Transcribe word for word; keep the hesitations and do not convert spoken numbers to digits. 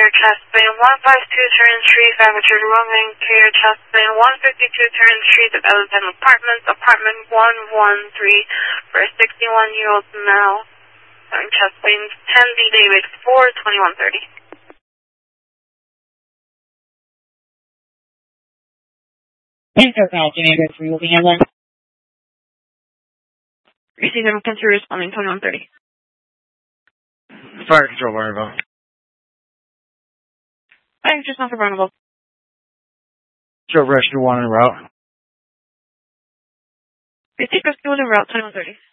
Carrier chest plane one five two turn three, Fabricator roaming, Carrier chest plane one fifty-two turn three, Development Apartments, Apartment one one three, for a sixty-one year old male. Turn chest plane ten B David four twenty-one thirty. Intercom, David three will be handling. Receiving control responding twenty-one thirty. Fire control variable. Fire just not for vulnerable. Show rescue one en route. Receive rescue one en route twenty-one thirty.